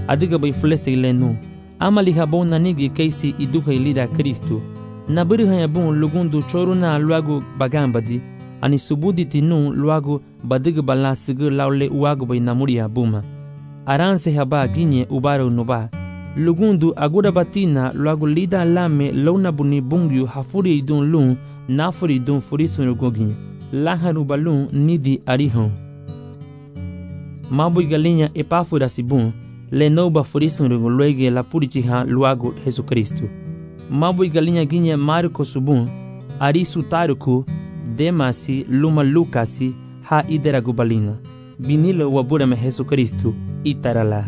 adiga bay flese lenu amali habon nanigi kaisi iduha ilida Kristo na biriha bon lugundu choruna luago bagambadi ani subudi tinu luago badig balasig laule uago bay namuria buma aranse haba ginye ubaro nuba lugundu aguda batina luago lida lame lona buni bungyu hafuri idun lun nafuri idun furisun goginye lahanu balun nidi arihon mabu galinha epáfora sibun lenoba furisun luege la purichiha luago Jesucristo mabu galinha ginha Marco subun arisu taruku demasi luma lucasi ha idera gubalina binilo wabura me Jesucristo itarala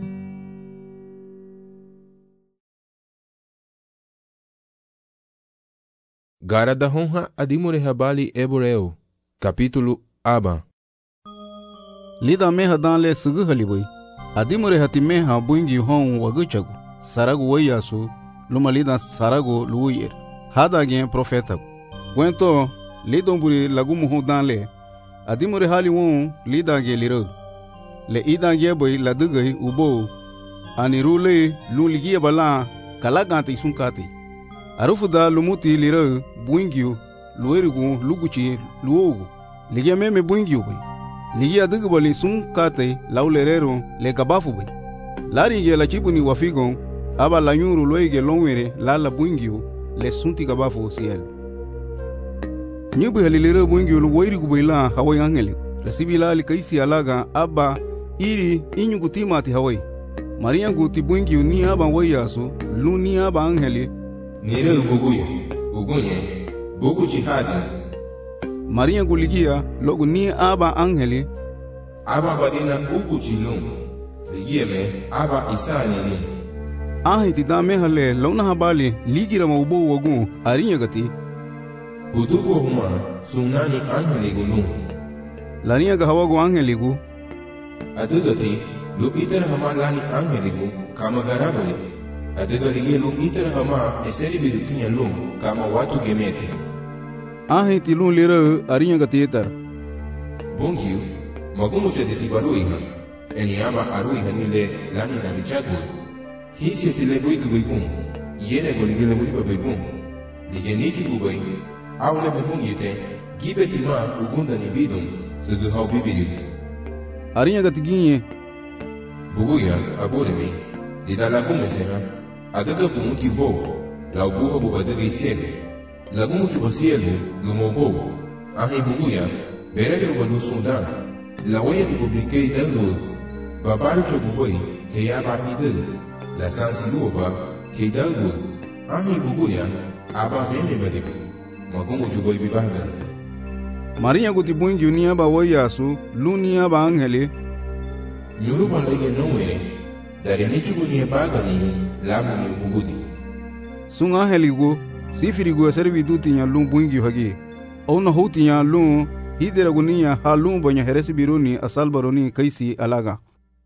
Garada honra adimure habali Hebreu capítulo aba lida meha danle sugu haliboi adimure hati meha buingi hon waguchagu saragu wayasu luma lida sarago luyer hada gen profeta gwento lidomburi lagumu ho danle adimure hali won lida ge liro le ida ge boy ladugai ubo anirule luligie bala kalagante sunkati arufuda lumuti liro buingiu luerigu luguchi luogu ligia meme buingiu boy ligi adugu bali sun kate laulerero le gabafu bay lari ge la chibuni wafigon aba la nyuru loige longwere la buingiu le sunti gabafu siel nyubu halilero buingiu lu woirigu bayla hawai angeli la sibila li kaisi alaga aba iri inyugu timati hawai maria guti buingiu ni aba wayasu lu ni aba angeli nire buguye bugunye bugu jihadi maria guligia logu ni aba angeli aba badina ugu jilum ligie me aba isani ni ahiti dame hale lona habali ligira maubo wagu arinya gati budugo huma sunani angeli gulu lania ga hawagu angeli gu adugati lu itar hama lani angeli gu kama garabali adiga ligie lu itar hama eseri birutinya lu kama watu gemete ahiti lu lira arinya gati etar bungiu magumu chaditi baruiha eni ama aruiha nile lani na lichagul hisi tile buigu buibun yene goligele buiba buibun ligeniki bubai awle bubun yite gibeti ma ugunda ni bidun sugu hau bibiyu arinya gati ginye buguya abolemi lidala kumeseha adaga bumuti ho la buga bubadaga isebe lagumu chubasielu lumobo ahi buguya berege ubadu sudan la waya tu publiquei dando babaru choboi ke ya batidel la sansiluba ke dalgo ahi buguya aba meme badek magumu chuboi bibaga maria guti buingi unia ba wayasu lunia ba angeli nyuru balege nomere dari ni chubunia baga ni lamu ni bugudi sunga heligo sifirigo servitu tinya lum buingi hagi ona hotinya lum hidera gunia halum banya heresi biruni asalbaroni kaisi alaga.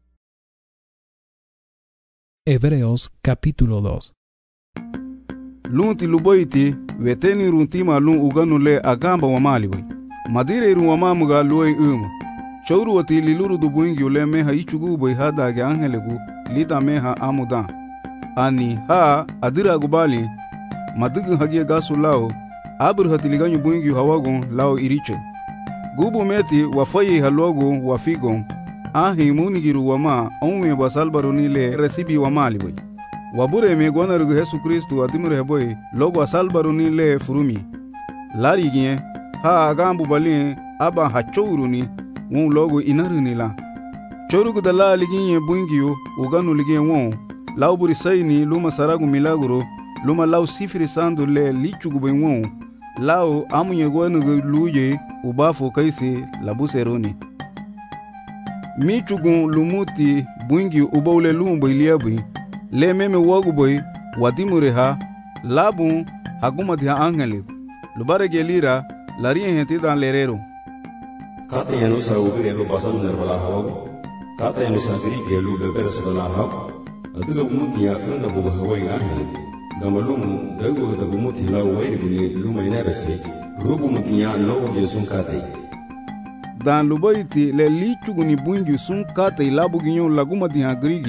Hebreos capítulo 2. Lunti luboiti veteni runtima lun uganule agamba wa maliwe madire ru wa mamuga luoi chawru wati liluru du buingi ule meha ichugu boy hada ge angelegu lida meha amuda ani ha adira gubali madugu hagie gasu lao abur hatiliganyu buingi hawagon lao iriche gubu meti wafayi halogo wafigon ahi munigiru wama onwe basalbaroni le resibi wamali boy wabure me gonarugu Yesu Kristo adimure boy logo asalbaroni le furumi lari gien ha agambu bali aba hachuruni won logo inaruni la chorugu dala liginye buingiyo uganu ligien won lauburi sayni luma saragu milagro luma lau sifiri sandu le lichugu boy won lao amunye gonarugu luje ubafu kaisi labuseroni michugun lumuti buingi ubawle lumbo iliabi le meme wagu boy wadimure ha labu hagumati ha angeli lubare gelira larien henti dan lerero kata yanu sa ubire lo basal nerwala hawagu kata yanu sa grige lu beber sabala haw aduga umutia kana buga hawai ahli gamalumu dago da gumuti lawo wayri buni luma inabese rubu mutia lawo je sunkate dan lubaiti le lichuguni buingi sun kate labu ginyo laguma di agrigia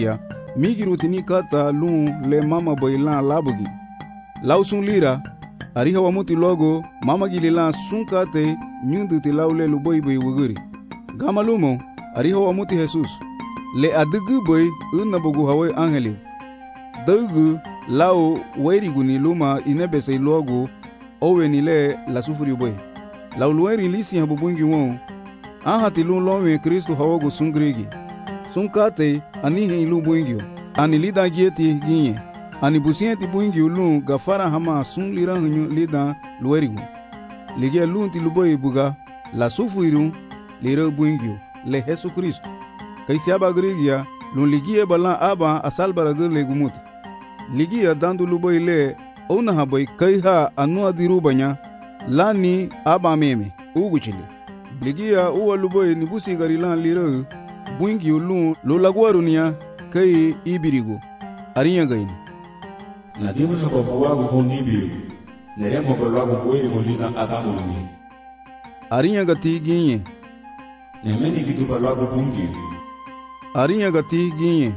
migiruti ni kata lun le mama boy lan labugi. Lau sun lira, ariha wamuti logo mama gili lan sun kate nyundu ti lau le lu boy boy wuguri. Gama lumo, ariha wamuti Jesus. Le adugu boy unabugu hawe angeli. Dugu lau weiriguni luma inebese logo owe ni le la sufuri boy. Lau lueri lisi habubungi won. Ahati lun lonwe Kristo hawogu sungrigi. Sun kate anihi lu buingio. Ani lida gieti ginye. Ani busienti buingio lun gafara hama sun lira hunyu lida luerigu. Ligia lun ti luboy buga la sufuri lira buingio le Jesu Kristo. Kaisi aba grigia lun ligia balan aba asalbara gele gumuti. Ligia dandu luboy le ona haboy kaiha anu adiru banya lani aba meme uguchile. Ligia uwa luboy nibusi garilan lira buingi ulun lulagwarunia kai ibirigo arinya gaini. Na dimu na babuwagu honibirigo. Neremo babuwagu kweli molina adamu ni. Arinya gati ginye. Nemeni kitu babuwagu bungi. Arinya gati ginye.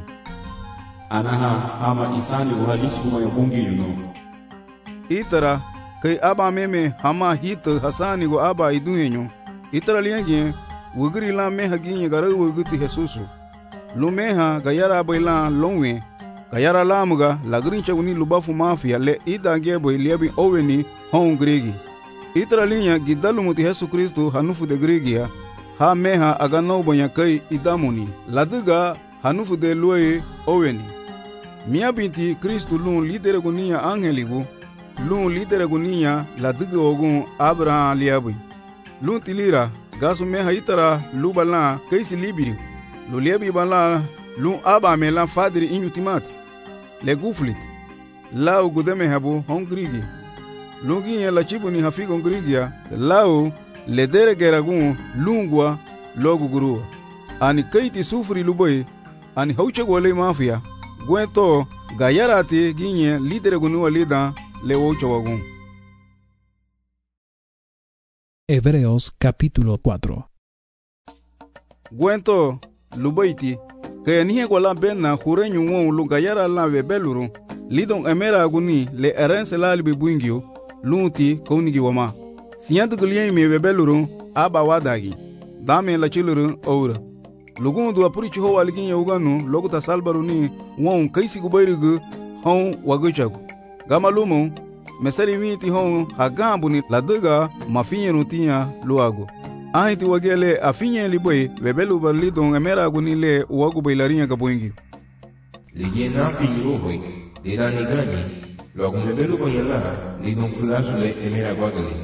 Anaha ama isani uhalishi kuma ya bungi yuno. Itara kai aba meme hama hita hasani go aba iduhenyo. Itara liyange wugri la meha ginye gara wuguti Jesusu. Lumeha gayara bayla longwe. Gayara lamuga lagrincha uni lubafu mafia le idange boy liabi oweni hon gregi. Itara linya gidalu muti Jesu Kristo hanufu de gregia. Ha meha agano bonya kai idamuni. Laduga hanufu de luwe oweni. Mia binti Kristo lun lidere gunia angeligu. Lun lidere gunia laduga ogun Abraham liabi. Lun tilira gasu meha itara lu bala kaisi libiri. Lu liebi bala lu aba mela fadri inutimati. Le guflit. Lau gudeme habu hongrigi. Lungi la chibuni hafigo ngrigia. Lau le dere geragun lungwa logu gurua. Ani kaiti sufri luboy. Ani hauche gwale mafia. Gwento gayarati ginye lidere gunua lida le wocho wagun. Hebreos capítulo 4. Gwento lubaiti que nihe gwala benna jureñu won lugayara la bebeluru lidon emera aguni le erense la libe buingio lunti kaunigi wama siyantu gulien me bebeluru aba wadagi dame la chiluru oura lugundu apurichi ho waligin yuganu loguta salbaruni won kaisi gubayrigu hon waguchagu gamalumo mesari miti hon hagambuni laduga mafinyeru tinya luago ahiti wagele afinye liboy bebelu balidon emera aguni le wagu bailarinya gaboingi ligie na finyiru boy dira ni gani luago mebelu banyala lidon flash le emera gwagale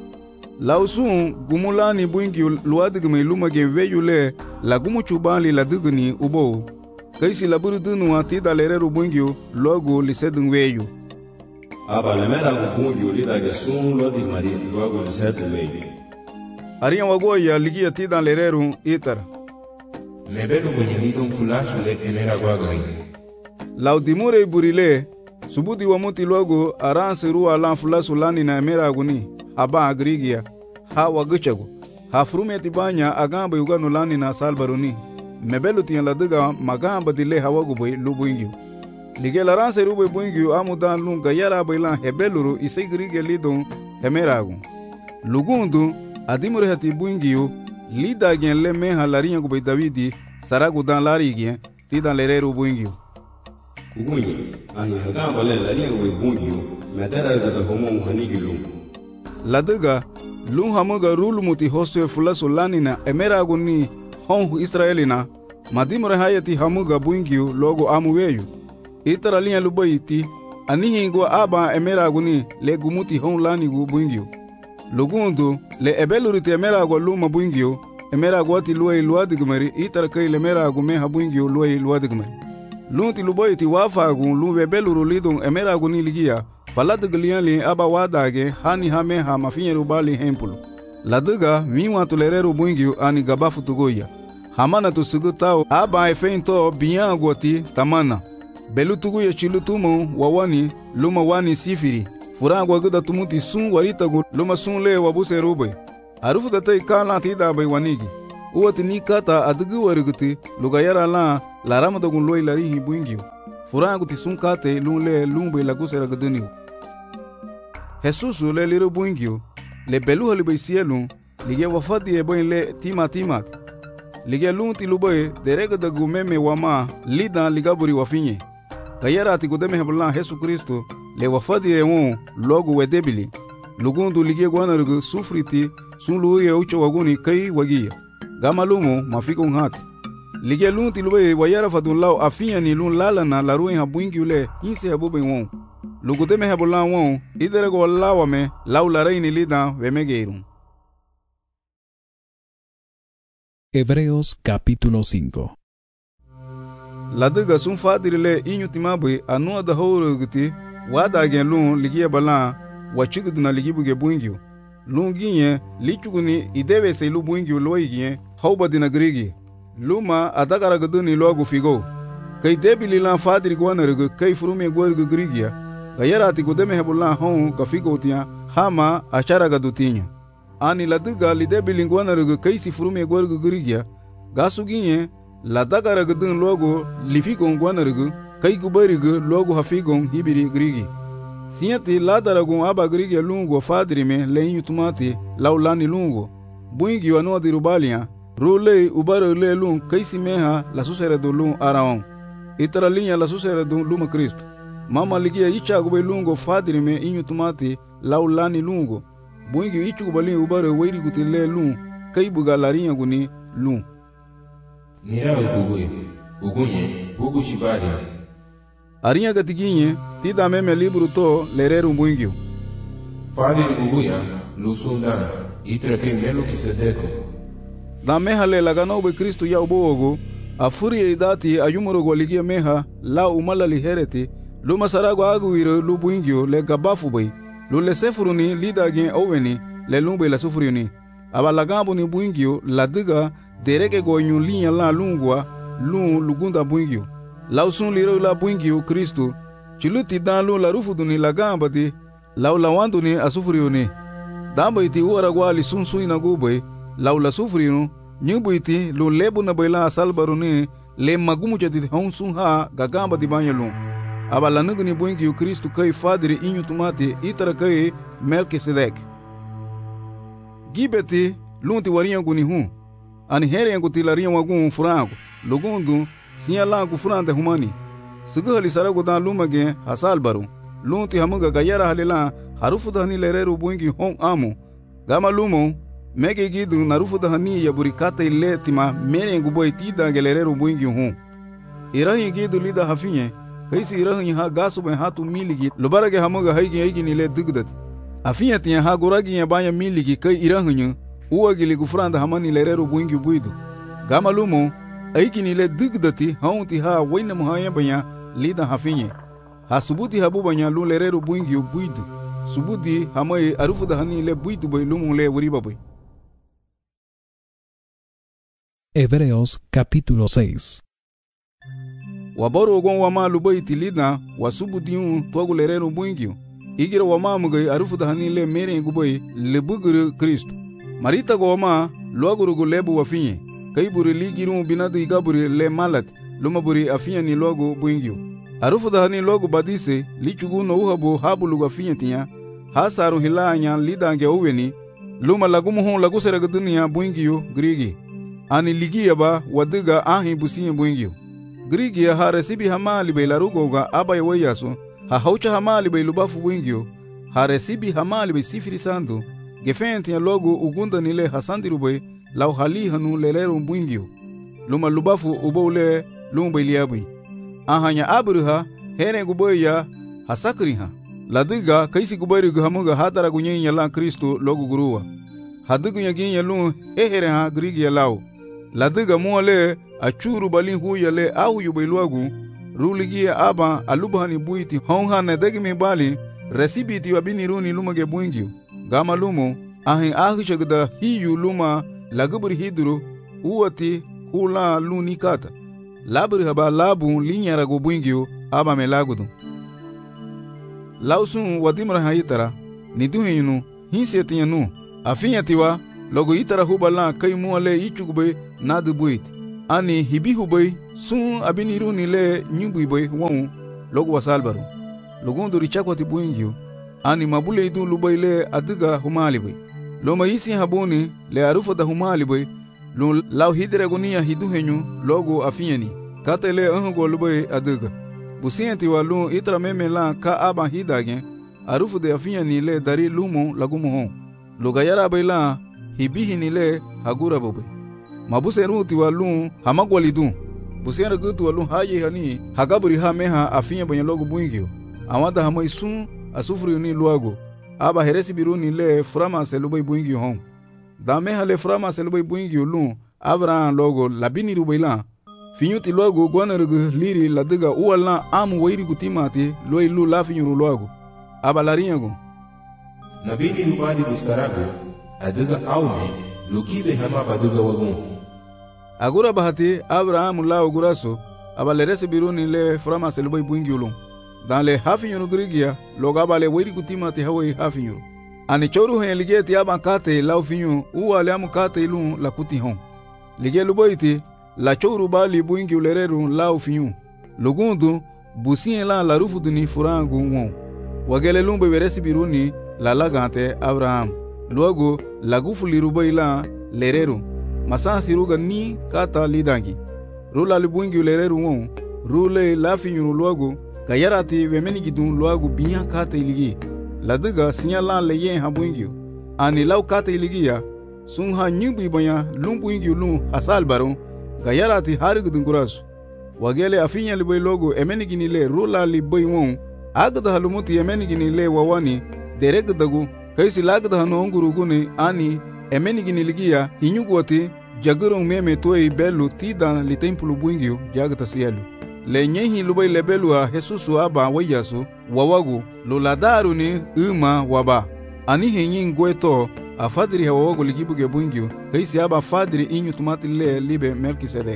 lausun gumulani buingi luadigme lumage veyule lagumu chubali ladigni ubo kaisi laburu dunu atida lereru buingi logo lisedun veyu aba lemera bungi ulida gesun lodi mari logo lisedun veyu ariya wagoya ligia tida lereru itar mebelu lidon flash le emera gwagale laudimure burile subudi wamuti logo aransiru alan flasu lani na emera aguni aba agrigia ha waguchago ha frumeti banya agamba yuganu lani na salbaruni mebelu tiyan laduga magamba dile hawagu boy lubuingio lige laranse rube buingio amudan lun gayara bailan hebeluru isegrigia lidon emeragu lugundu adimure hati buingio lida gen le meha larinya go Davidi saragu dan larigien tidan lereru buingio kugunye ahi hagamba le larinya go buingio medara da homo hanigilu laduga lun hamuga rulumuti hoswe fulasu lanina emeragu ni hon Israelina madimure hayati hamuga buingio logo amuweyu itara linya lubayiti anihingo aba emeragu ni le gumuti hon lanigu buingio lugundu le ebeluriti emeragu luma buingio emeragu ati luay luadigmari itara kai le emeragu meha buingio luay luadigmari lunti lubayiti wafagu luwe beluru lidon emeragu ni ligia faladiglian li aba wadage hani hame ha mafinyeru bali hempulu laduga miwa tulereru buingio ani gabafu tugoya hamana tusugutao aba efeinto biangoti tamana belu tuguya chilutumo wawani luma wani sifiri furangwa guda tumuti sun waritagu luma sun le wabuse rube arufu datai kala tida bai wanigi uwati ni kata adugu wariguti lugayara la la rama da gun loi lari hi buingio furangu ti sun kate lun le lumbe la gusera gadunio Jesus le liro buingio le belu hali bai sielun lige wafadi e boin le timat lige lun ti lubai derega da gumeme wama lida ligaburi wafinye kayara ti gudeme heblan Jesus Kristo le wafadi e won logo wedebili lugundu lige gwanargu sufriti sun luye ucho waguni kai wagia gamalumo mafiko ngati lige lun ti lubai wayara fadun law afinya ni lun lalana la ruin ha buingiule inse habube won lugudeme heblan won iderego lawame law la reini lida wemegeirun. Hebreos capítulo 5. Ladiga sun fadirile inyutimabe anua da howrugti wada gen lun ligia bala wachiguduna ligibuge buingio lun ginye lichuguni idewe se lu buingio loigien hawbadina grigi luma adagara guduni logu figo kai debili lan fadiri gwanargu kai furume gwargu grigia gayarati gudeme hebulan hon gafigo tia hama achara gadutinya ani ladiga lidebili gwanargu kai si furume gwargu grigia gasuginye ladagara gudun logo lifigon gwanargu kai gubarigu logo hafigon hibiri grigi sienti ladaragun aba grigi lungo fadrime leinyu tumati laulani lungo buingi wano dirubalia rule ubaro le lun kai simeha la susere do lun araon itara linha la susere do luma Cristo mama ligia icha gube lungo fadrime inyu tumati laulani lungo buingi ichu gubalin ubaro weiri gutile lun kai buga larinha guni lun Mira uguye, ugunye, ugu shibari. Arinha gatiginye, tida meme libro to lereru buingio. Fadir uguya, lusunda, itrake melo kisedeko. Da meha le lagano be Kristo ya ubogo, afuri e dati ayumuro goligia meha, la umala li hereti, luma sarago aguiro lu buingio le gabafu bay, lu le sefuruni lida gen oweni, le lumbe la sufuriuni. Aba lagambo ni buingio, la diga, dereke goyun linha la lungwa lun lugunda buingio law sun liro la buingio Kristo chiluti dan lun la rufuduni la gambati law la wanduni asufriuni damba iti uara gwali sun suina gubay law la sufriunu nyubu iti lu lebu na bayla salbaruni le magumu chati hon sun ha gagamba di banyalun aba la nuguni buingio Kristo kai fadiri inyu tumati itara kai Melkisedek gibeti lunti warinha guni hun ani here nguti larinha wagun furango lugundu sinya langu furande humani suguhali sarago dan lumage hasalbaru lunti hamuga gayara halila harufu dahani lereru buingi hon amu gama lumo mege gidu narufu dahani yaburikata ile tima mere nguboy tida gelereru buingi hon irahi gidu lida hafinye kaisi irahi ha gasu ben hatu miligi lubarage hamuga haigi ni le dugdat afinye tiya ha goragi ya banya miligi kai irahi uwagili gufranda hamani lereru buingi buidu gama lumo aikini le digdati haunti ha waina muhaya banya lida hafinye ha subuti habu banya lu lereru buingi buidu subuti hamai arufu dahani le buidu bay lumo le wuriba bay. Hebreos capítulo 6. Wabaru ogon wama lubaiti lida wasubuti tuagu lereru buingi igira wama mugai arufu dahani le mere ngubay le buguru Kristo marita goma logo lebu wafinye kai buri ligiru binadu igaburi le malat luma buri afinya ni logo buingio arufu dahani logo badise lichugu no uhabu habu lugo afinya tinya hasaru hilanya lidange uweni luma lagumu hon lagu serega dunia buingio grigi ani ligia ba wadiga ahi businye buingio grigi ha resibi hamali be larugo ga abay wayaso ha haucha hamali be lubafu buingio ha resibi hamali be sifiri sandu gefenti ya logo ugunda nile hasandirubay law hali hanu lelero buingio luma lubafu ubole lumba iliabi ahanya abruha here guboya hasakriha ladiga kaisi gubayri hamuga hadara gunyenya la Kristo logo guruwa hadigu yaginya lu ehere ha grigi law ladiga muale achuru balin huya le au yubayluagu ruligia aba alubhani buiti honha na degimi bali resibiti wabini runi lumage buingio gama lumo ahin ahishagda hiyu luma lagubri hidru uwati hula lunikata labri haba labu linyara go buingio aba melagudu lausun wadimra hayitara niduhinu hinsetianu afinyatiwa logo itara hubala kai muale ichugbe nadu buit ani hibihubay sun abiniru ni le nyumbu boy won logo wasalbaro logondo richakwati buingio ani mabule idun luboy le adiga humali boy loma isi haboni le arufa da humali boy lu law hidre gonia hidu henyu logo afieni katele go luboy adiga busienti walu itra meme la ka aba hidage arufu de afieni le dari lumo lagumo hon lugayara bayla hibihi ni le hagura bobe mabuseru ti walu hamagwalidu busera gutu walu haye hani hagaburi ha meha afinya banya logo buingio awada hamai sun asufuri ni luago aba heresi biruni le frama selubai buingio hon da meha le frama selubai buingio lu abra logo labini rubaila finyuti logo gwanargu liri ladiga uwala amu wairi kutimati loi lu lafinyu luago aba larinyago nabini rubadi bustarago adiga aume lukibe hama baduga wagun agura bahati abraham la oguraso abalerese biruni le frama selboy buingulum dans le hafinyuru grigia loga bale wiri kutimati hawai hafinyuru ani choru hen ligeti aba kate la finyu uwa le am kate lu la kuti hon lige luboiti la choru bali buingulereru la finyu lugundu busien la rufu duni furangu won wagele lumbe veresi biruni la lagante abraham luego lagufu lirubaila lereru masasi ruga ni kata lidangi rula libuingi lereru won rule lafinyuru luego kayarati wemeni gidun luego biya kata iligi ladiga sinyala leye habuingi ani law kata iligiya sun ha nyubi banya lumbuingi lu hasal baro kayarati harigudun kurasu wagele afinya liboy logo emeni ginile rula liboy won agda halumuti emeni ginile wawani derek dagu kaisi lagda hano nguruguni ani emeni giniligia hinyugwati jagurung meme toy belu tidan li templu buingio jagta sielu le nyehi lubai lebelu a Jesusu aba wayasu wawagu luladaru ni uma waba ani henyi ngweto a fadri hawawagu ligibuge buingio kaisi aba fadri inyu tumati le libe Melquisedec.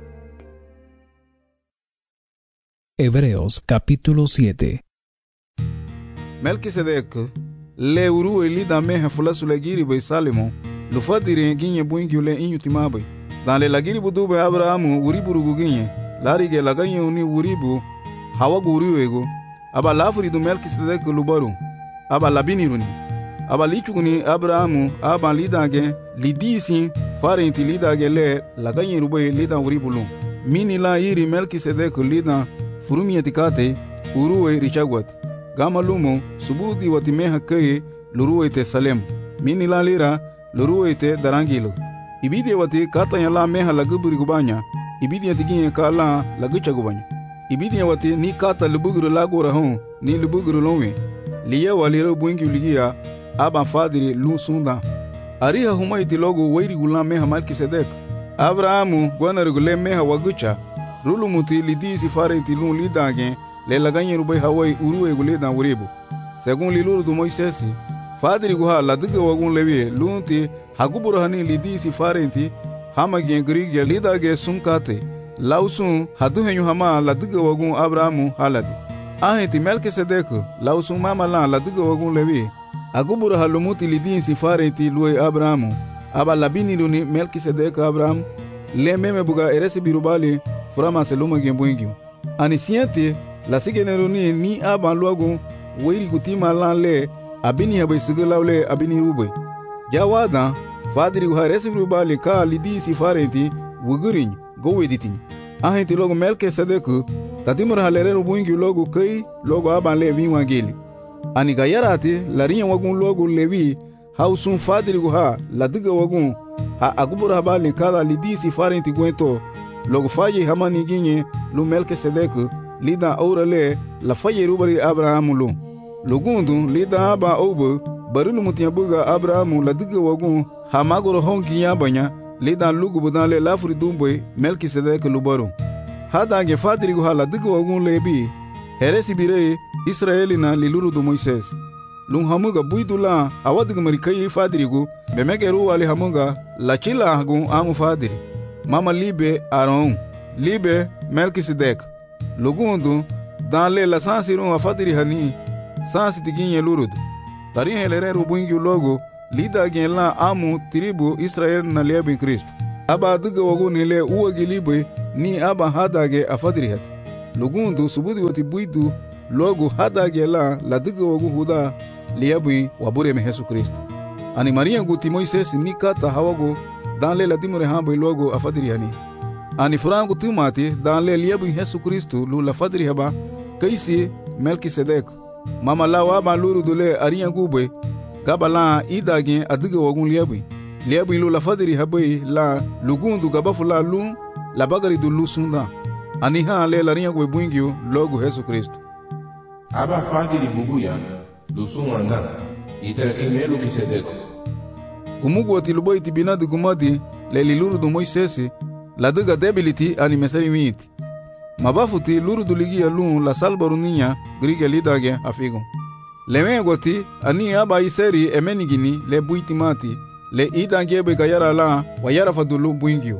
Hebreos capítulo 7. Melquisedec le uru elida meha fulasu legiri bay Salemo lu fadiri ginye buingio le inyu timabe dan le lagiri budube Abrahamu uriburugu ginye larige laganye uni uribu hawagu uriwego aba lafuri du Melquisedec lubaru aba labiniruni aba lichuguni Abrahamu aba lidage lidisi farenti lidage le laganye rubay lida uribulu mini la iri Melquisedec lida furumieti kate uruwe richagwat gama lumo subudi watimeha keye luruwete Salem mini la lira luruwete darangilo ibidi wati kata yala meha laguburi gubanya ibidi yatiginye kala lagucha gubanya ibidi wati ni kata lubuguru lagora hon ni lubuguru lonwe liye waliro buingi ligia aba fadiri lu sunda ariha humaiti logo wairi gula meha Melquisedec Abrahamu gwanarugule meha wagucha rulumuti lidisi farenti lu lidage le laganye rubay hawai uruwe guleda uribu según liluru du Moisesi fadiri guha ladiga wagun lewie lunti haguburu hani lidisi farenti hama gen grigia lidage sunkate lausun hadu henyu hama ladiga wagun Abrahamu haladi ahenti Melquisedec lausun mama la ladiga wagun lewie aguburu halumuti lidisi farenti luwe Abrahamu aba labini luni Melquisedec Abraham le meme buga eresi birubali furama seluma gen buingio ani siente la sigeneruni ni aban luagu weiri kutima lanle abini habe sigulawle abini rubay jawada fadiri haresi rubali ka lidisi farenti wugurin goweditin ahenti logo Melquisedec tatimur halere rubuingi logo kai logo aban le winwangeli ani gayarati larinya wagun logo lewi hausun fadiri ha ladiga wagun ha agubura bali kala lidisi farenti gwento logo faye hamani ginye lu Melquisedec lida aurale la faye rubari Abrahamu lu lugundu lida aba obo barulu mutiabuga Abrahamu la diga wagun hamagoro honki yabanya lida lugu budale lafuri dumboy Melquisedec lubaru hada fadiri go hala diga wagun lebi heresi bire Israelina liluru du Moises lung hamuga buidula awadiga marikai fadiri go bemegeru wali hamuga la chila hagun amu fadiri mama libe Aaron libe Melquisedec lugundu dans le la sansiru a fadiri hani sansi tiginye lurudu tarin helere rubuingi logo lida gen la amu tribu Israel na liebe Kristo aba duga wagu nile uwa gilibe ni aba hadage afadrihat lugundu subudi wati buidu logo hadage la duga wagu huda liabi wabure me Yesu Kristo ani Maria guti Moises ni kata hawago danle la dimure hambe logo afadrihani ani frangu tumati danle liabi Yesu Kristo lu la fadrihaba kaisi Melkisedek mama lawa ba luru dole ariya gube gabala idage aduga wagu liabi lu la fadri habai la lugundu gabafula lu la bagari du lu sunda ani ha le la riya gwe buingio logo Yesu Kristo aba fadri buguya lu sunda itara emelo kisedeko gumugu ati luboy tibinadu gumadi le liluru du Moisesi la duga debility ani mesari miti mabafuti luru du ligia lu la salbaru ninya grige lidage afigo leme goti ani aba iseri emenigini le buitimati le idangebe gayara la wayara fadulu buingio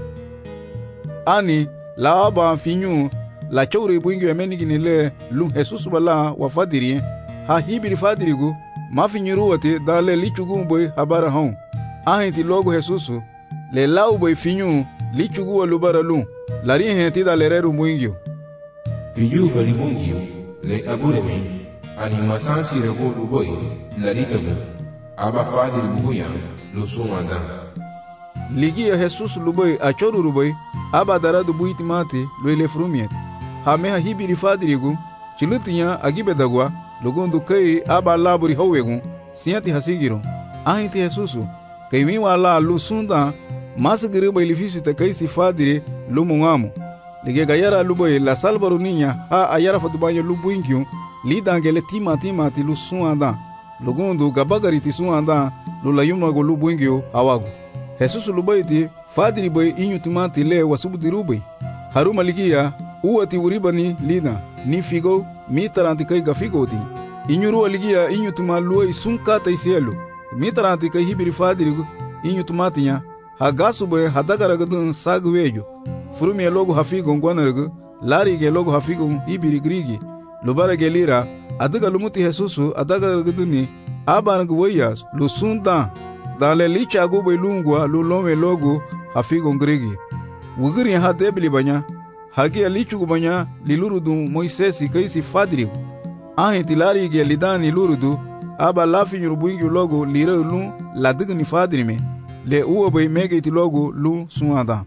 ani la aba finyu la chowre buingio emenigini le lu Jesus bala wa fadiri ha hibiri fadirigu mafinyuru wate dale lichugu boy habara hon ahinti logo Jesus le lau boy finyu lichugu walubara lu la rienti dale reru buingio finyu bali buingio le aguremi ani masansi rego luboy la ritabu aba fadiri buguya lusumanda ligia Jesus luboy achoru ruboy aba daradu buitimati loile frumiet hameha hibiri fadirigu chilutinya agibedagwa lugundu kai aba laburi howegu siati hasigiro ahinti Jesus kaimi wala lusunda masgiri boy lifisi te kaisi fadiri lumungamu ligia gayara luboy la salbaru ninya ha ayara fadubanyo lubuingyu lidangele timati lusumanda lugundu gabagari tisuanda lula yuma go lubuingio awago Jesus lubaiti fadiri boy inyutumati le wasubudirubay haruma ligia uwati uribani lina ni figo mitaranti kai gafigoti inyuru ligia inyutuma luoi sunkata isielu mitaranti kai hibiri fadiri inyutumatinya hagasu boy hadagaragadun sagwejo furumi logo hafigo ngwanargu lari ge logo hafigo hibiri grigi lubara gelira adaga lumuti Jesus adagaragaduni abangu wayas lusunda dale licha go belungwa lulome logo hafigo ngrigi wugiri ha debli banya hagi lichu banya lilurudu Moisesi kaisi fadri ahinti lari ge lidani lurudu aba lafi nyurubuingi logo lire lu ladigni fadri me le uwo bay megeti logo lu suada.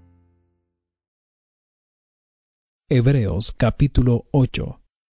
Hebreos capítulo 8.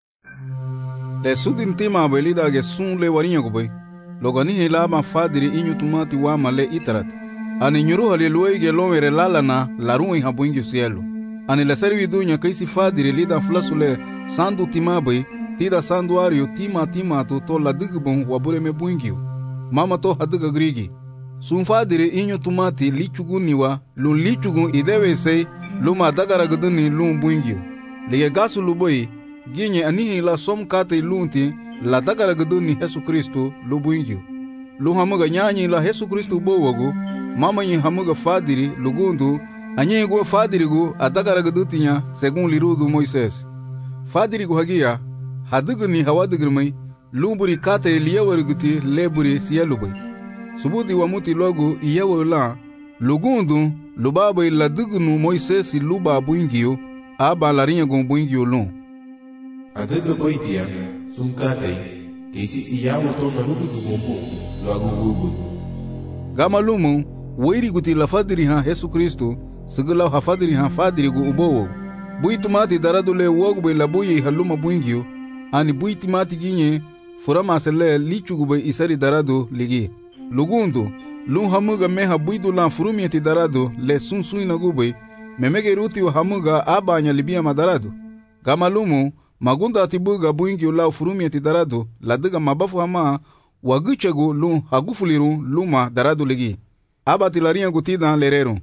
Le sudintima belida ge sun le warinya go bay logani helama fadiri inyutumati wa male itarat ani nyuru haleluai ge lomere lalana larui habuingi cielo ani la servi dunya kaisi fadiri lida flasule sandu timabai tida sanduario tima to la digbon wabure me buingio mama to hadiga grigi sun fadiri inyutumati lichuguniwa lun lichugun idewe sei luma dagara guduni lun buingio lige gasu luboi ginye anihi la som kate lunti la dagara guduni Yesu Kristo lubuingio lu hamuga nyanyi la Yesu Kristo bowogo mama yin hamuga fadiri lugundu anyi go fadiri go adagara gudutinya segun lirudu Moises fadiri go hagia haduguni hawadigirmai lumburi kate liyawariguti leburi siyalubai subudi wamuti logo iyawala lugundu lubabai la dugunu Moises luba buingio aba larinya go buingio lu adaga boitia sunkate kisi iyawo to na lufu gumbo lagu gugu gama lumu wairi guti la fadiri ha Yesu Kristo sigala ha fadiri ha fadiri go ubowo buitumati daradule wogbe la buyi haluma buingio ani buitimati ginye furama sele lichugube isari darado ligi lugundu lu hamuga meha buidu la furumieti darado le sunsuina gube memege ruti wa hamuga abanya libia madarado gama lumu magunda atibuga buingi la furumieti darado ladiga mabafu hama waguchego lu hagufuliru luma darado ligi abati laria gutida lerero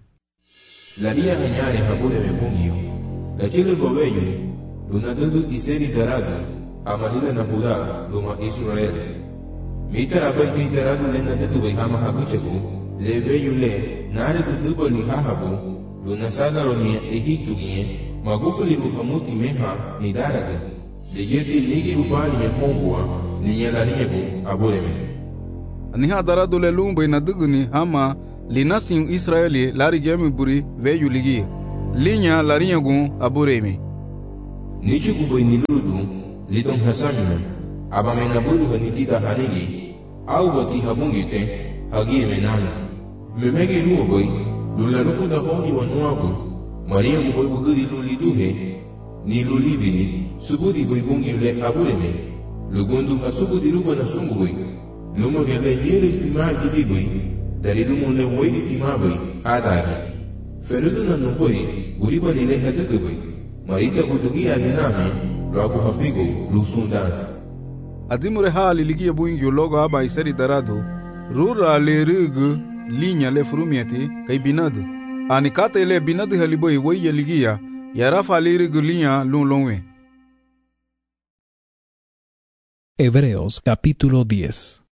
laria menyare habule mebungio la chile gobeyo lunadadu iseri darado amalila na Huda luma Israel mitara bai darado le nadadu bai hama haguchego le veyo le nare kudubo ni hahabu luna sadaro ni Egiptu gie magufuli ruhamuti meha ni darado le yeti ligi rubani me hongwa ni yala niego aboleme ani ha darado le lumbe na duguni hama li nasin Israeli lari gemi buri veyu ligi linya larinya gun abureme ni chugu boy ni ludu lidon hasamina abamenga buru ga nitida hanigi au gati habungite hagi menana memege nuo boy lula rufunda honi wanuabu maria mboy buguri luli duhe ni luli bini subudi boy bungi le abureme lugundu hasubudi ruba na sungu boy lumo gele jere tima gidi boy dari lumo le woy tima boy adari ferudu na boy buriba ni le hadaka boy marita kutugi aliname logo hafigo lusunda adimure hali ligi buingi logo aba iseri darado rura le rug linya le frumiati kai binad ani kata le binad haliboy woy ligia yarafa le rug linya lunlonwe. Hebreos capítulo 10.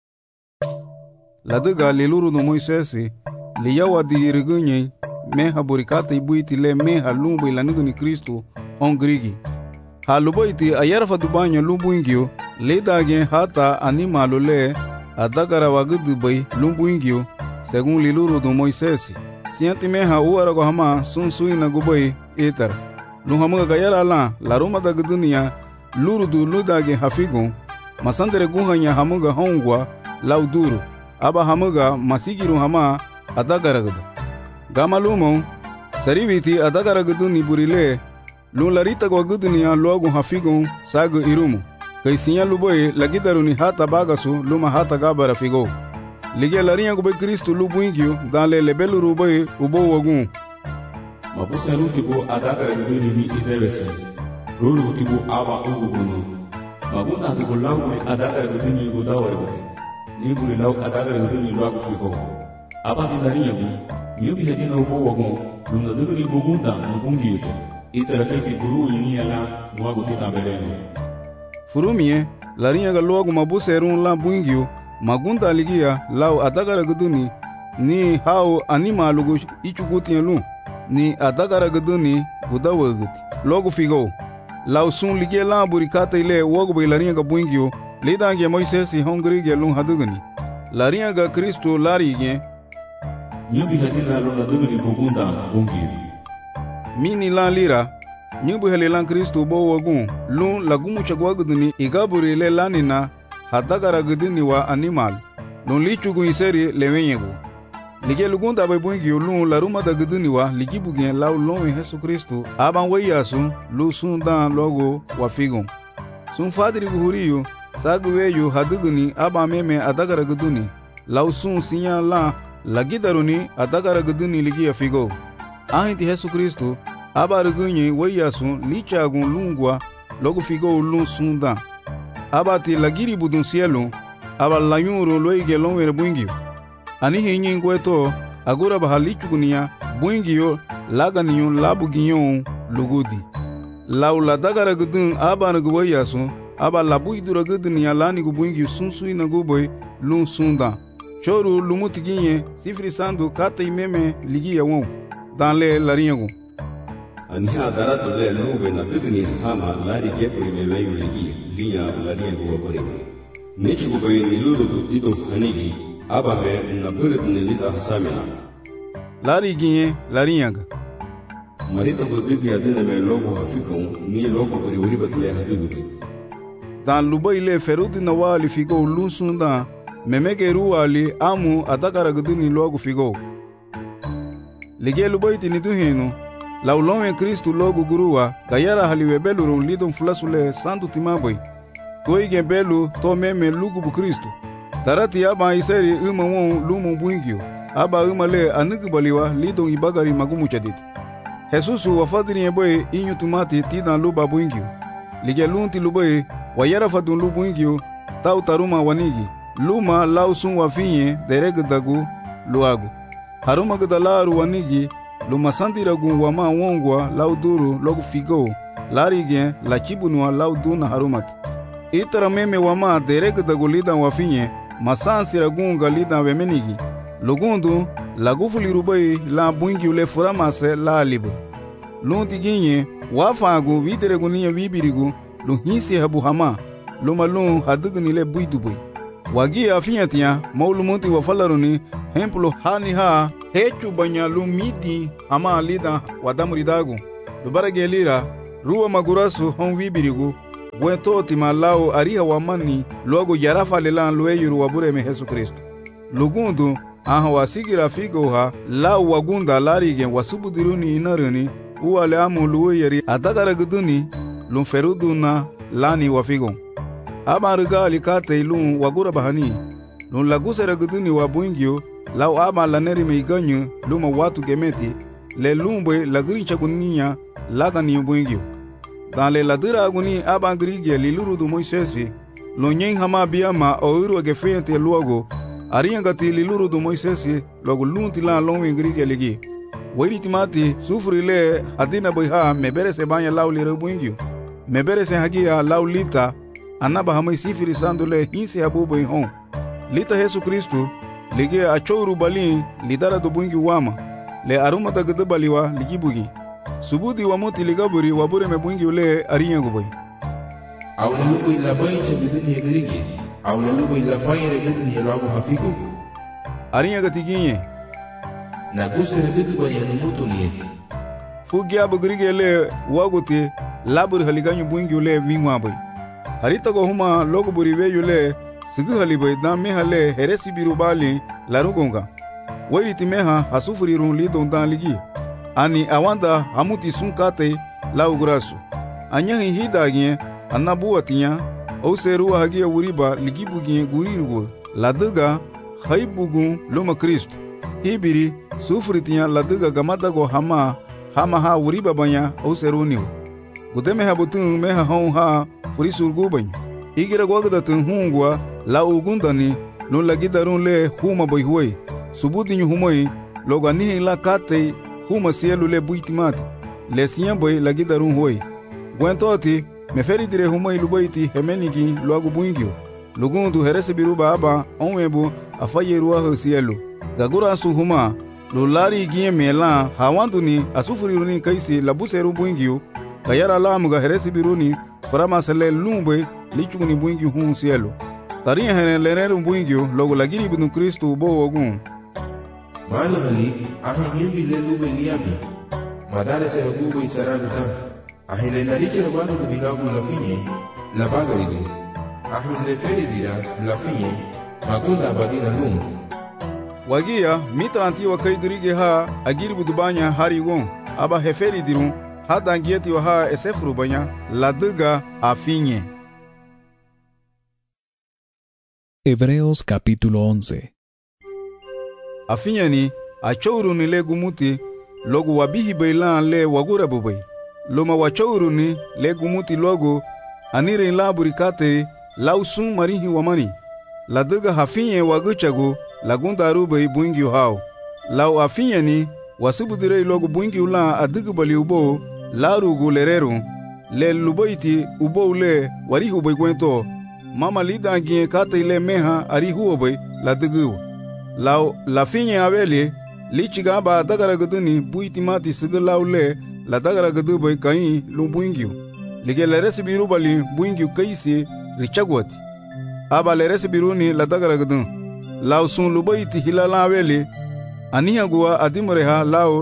La daga le luru no Moisés le yawa di regunye meha burikata ibuiti le meha lumbu ilanidu ni Kristo on grigi. Haluboiti ayarafa dubanyo lumbu ingio le dage hata animalo le adagara wagudu bay lumbu ingio según le luru no Moisés. Sianti meha uarago hama sunsui na gubay etar. Luhamuga gayara la roma da gudunia luru du ludage hafigon masandere guhanya hamuga hongwa lauduru aba hamuga masigiru hama adagaragda gamalumo sariviti adagaragdu ni burile lularita gwaguduniya logu hafigo sagu irumu kaisinya luboy lagidaruni hata bagasu luma hata gabara figo lige lariya gube Kristo lubuingio dale lebelu ruboy ubo wagun mabusa rutibo adagaragdu ni idewese rulu tibo aba ugunu magunda tibo lawu adagaragdu ni gudawarbe ni buri law adagaragdu ni logu figo abati dariya bi yubi hedina ubo wagun luna duguni bugunda mbungito itara kaisi furu yini ala mwago titabeleno furumie lariya ga logu mabuserun la buingio magunda ligia law adagaragdu ni hau animalugo ichugutielu ni adagaragdu ni gudawaguti logu figo law sun ligia la burikata ile wogu be lariya ga buingio lidange Moisés hongri ge lun hadugani lariya ga Kristo larige nyubi hedina luna duguni bugunda bungiro mini lan lira nyubu hele lan Kristo bo wagun lun lagumu chagwaguduni igaburi le lanina hadagaraguduni wa animal lun lichugu iseri lewenyego lige lugunda bay bungi lun laruma daguduni wa ligibugen law lon Yesu Kristo aban wayasu lu sundan logo wa figon sun fadiri guhuriyo saguweyo haduguni aban meme adagaraguduni law sun sinya la lagidaruni adagaraguduni ligi figo ahinti Yesu Kristo abarugunye wayasun lichagun lungwa logo figo lun sunda abati lagiri budun cielo aba layuru loige lonwere buingio ani hinyi ngweto agura bahalichugunia buingio laganiyo labuginyo lugudi laula dagara gudun abanagu wayasun aba labuidura gudunia lani gubuingio sunsui na guboy lun sunda choru lumutiginye sifri sandu kata imeme ligi yawon danle larinyagu ani adara tole lube na biduni hama lari gepuri memeyu ligi linya lariya guwapuri nichu gubayi niluru dutito hanigi ababe na bulit nilita hasamina lari ginye larinyaga marita budibi adina me logo hafikon ni logo buri wuri batile hadibuti dan luba ile ferudi na wali figo lunsunda memege ruwali amu adagaraguduni logo figo lige luba itini duhinu laulonwe Kristo logo guruwa gayara haliwe belurun lidon fulasule sandu timaboy toige belu to meme lugu bu Kristo tarati aba iseri won lumu buingio aba le anugu baliwa lidon ibagari magumu chaditi Jesusu wafadiri yeboy inyu tumati tidan luba buingio lige lunti luboy wayara fadun lubu buingio tau taruma wanigi luma lausun wafinye deregdagu luagu haruma gudalaru wanigi luma sandiragun wama wongwa lauduru logu figo larige la chibunwa lauduna harumati itara meme wama deregdagu lidan wafinye masansiragun galidan wemenigi lugundu lagufuli rubai la buingi ule furamase la alibu lunti ginye wafagu videregun niya wibirigu luhinsi habu hama luma lun hadugni le buidubui wagi afinyatiya maulumunti wafalaruni hemplo hani ha hechu banya lu miti ama lida wadamuridagu lubarage lira ruwa magurasu hon vibirigu wento timalao ariha wamani logo yarafa lelan lueyuru wabure me Yesu Kristo lugundu aha wasigira figoha lau wagunda larigen wasubudiruni inaruni uwale amu lueyeri adagaraguduni lumferuduna lani wafigo abariga alikate lun wagura bahani lun laguseraguduni wabuingio lau aba laneri meiganyu luma watu gemeti le lumbe lagrincha gunia lagani buingio dans le ladira aguni aba grige liluru du Moisesi lo nyen hama biama oiru gefente luogo ariangati liluru du Moisesi logo lunti la lonwe grige ligi wiri timati sufri le adina boyha mebere se banya lau lire buingio mebere se hagia lau lita anaba hamai sifiri sandule hinse habubo hon lita Yesu Kristo ligi achouru bali lidara do buingi wama le aruma ta gdbaliwa ligi bugi subudi wa moti ligaburi wabure me buingi ule ariya goboy awla lugo ila bayche bidini yegrigi awla lugo ila fayre bidini yelabu hafiku ariya gatiginye na kusere bidu bayani mutuni fugia bugrige le wagote labur haliganyu buingi ule vingwa boy harita go huma logo buri we yule sigu halibai dan mehale heresi birubali larugonga wairiti meha hasufuri run lidon dan ligi ani awanda hamuti sunkate laugurasu anyahi hidagye anabuatinya auseru hagia wuriba ligibugie gurirugo laduga haibugu luma Kristo hibiri sufuritinya laduga gamadago hama ha wuriba banya auseru niu gudeme habutun meha hon ha furisurgu banya igira gwagda tun hungwa la ugundani no lagidarun le huma boyhuoi subudinyu humoi logani la kate huma sielu le buitimati le sinya boy lagidarun huoi gwentoti meferi dire humoi lubaiti hemenigi loagu buingio lugundu herese biruba aba onwebu afayeruwa hosielu gagura su huma lo lari gie mela hawanduni asufuriruni kaisi labuseru buingio kayara lamuga herese biruni farama sele lumbe lichuni buingi hun sielu tariya hene leneru buingio logo lagiri binu Kristo bo ogun mali hali ahimbi le lube liabi madare se bugo isaraguta ahile nalike no banu bilagu la finye la bagaridu ahile feri dira la finye magunda badina lum wagia mitranti wa kai dirige ha agiri budubanya harigon aba heferi dirun hadangieti wa ha esefru banya laduga afinye. Hebreos capítulo 11. Afinyani achouruni le gumuti logo wabihi bailan le wagura bubai loma wachouruni le gumuti logo anire laburikate lausun marihi wamani laduga hafinye waguchago lagundaru bai buingi hao lau afinyani wasubudire logo buingi ula adugu bali ubo larugu lereru le lubaiti ubo le warihu bai gwento mama lida gie kate ile meha arihu obai ladugu lau la finye aveli lichiga ba dagara guduni buiti mati sigalau le la dagara gudu bai kai lu buingiu lige le resibiru bali buingiu kaisi richagwati aba le resibiruni la dagara gudun lau sun lu baiti hilala aveli aniya guwa adimureha lau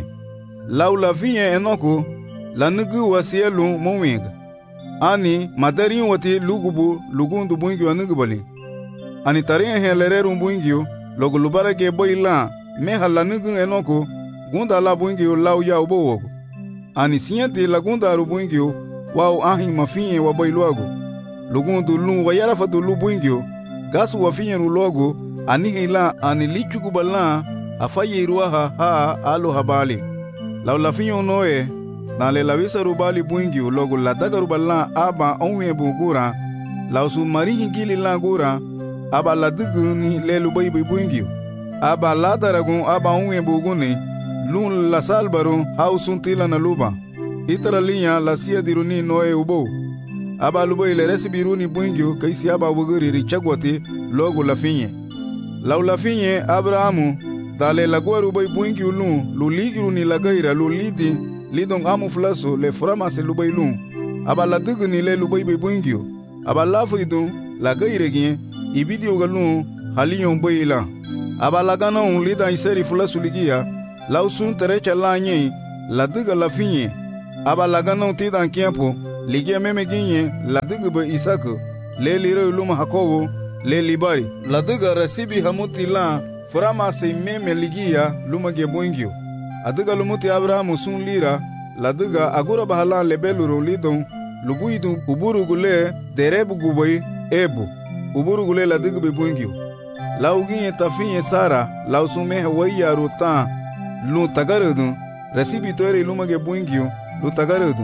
la finye enoko la nugu wasielu mowinga ani madarin wati lugubu lugundu buingiu anugu bali ani tarin he lereru buingiu logo lubarage boila meha la nugu enoko gunda la buingiu lau ya ubo ani sinyati la gunda ru buingiu wau ahin mafinye wa boiluago lugundu lu wayara fadu lu buingiu gasu wafinye ru logo ani hila ani lichugu bala afaye ruaha ha alo habali lau la finyo noe na le lavisa rubali buingiu logo la daga rubala aba onwe bugura lau su marihi gili la gura aba la duguni le lubai buingiu aba la daragun aba onwe buguni lun la salbaru hausun tila na luba itara linya la sia diruni noe ubo aba lubai le resibiruni buingiu kaisi aba buguri richagwati logo la finye lau la finye Abrahamu dale la guaru bai buingiu lu ligiru ni la gaira lu lidi lidong amu flaso le frama se lubai lu aba la duguni le lubai bai buingiu aba la fridun la gaire gien ibidio galu haliyon bai la aba lagano lida iseri fulasu ligia lau sun terecha la nye la diga la finye aba lagano tidan kiempo ligia meme ginye la diga be Isaka le lire luma Hakobo le libari la diga resibi hamuti la frama se meme ligia luma ge boingio adiga lumuti Abrahamu sun lira la diga agura bahala lebeluro lidon lubuidu uburugule derebu guboi ebu uburugule la diga be boingio la uginye tafinye Sara la usume waya rutan lu tagarudu resibi toire luma ge boingio lu tagarudu